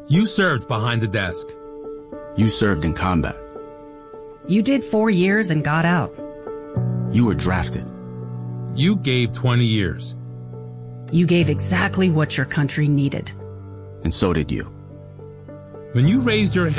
You served behind the desk. You served in combat. You did 4 years and got out. You were drafted. You gave 20 years. You gave exactly what your country needed. And so did you. When you raised your